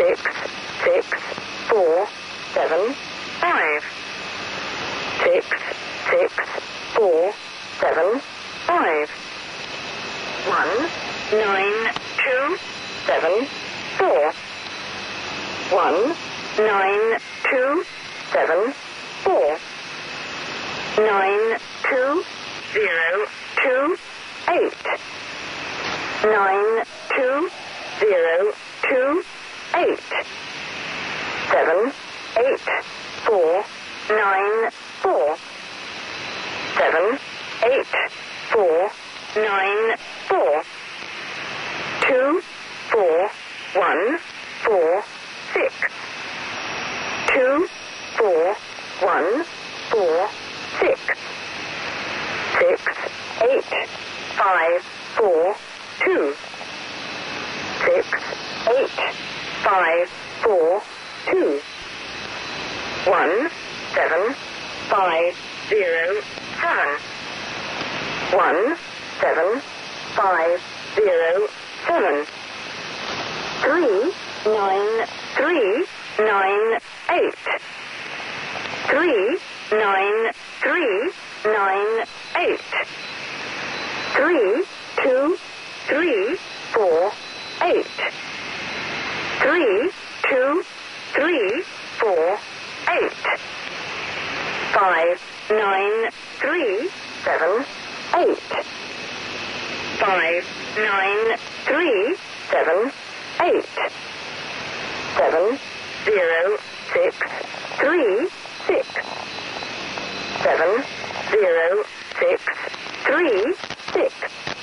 6, 6, 4, 7, 5. 6, 6, 4, 7, 5. 1, 9, 2, 7, 4. 1, 9, 2, 7, 4. 9, 2, 0, 2, 8. 9, 2, 0, 2, 8. 7, 8, 4, 9, 4. 7, 8, 4, 9, 4. 2, 4, 1, 4, 6. 2, 4, 1, 4, 6. 6, 8, 5, 4, 2. 6, 8, 5, 4, 2. 1, 7, 5, 0, 7. 1, 7, 5, 0, 7. 3, 9, 3, 9, 8. 3, 9, 3, 9, 8. 3, 2, 3, 4, 8. 3, 2, 3, 4, 8. 5, 9, 3, 7, 8. 5, 9, 3, 7, 8. 7, 0, 6, 3, 6. 7, 0, 6, 3, 6.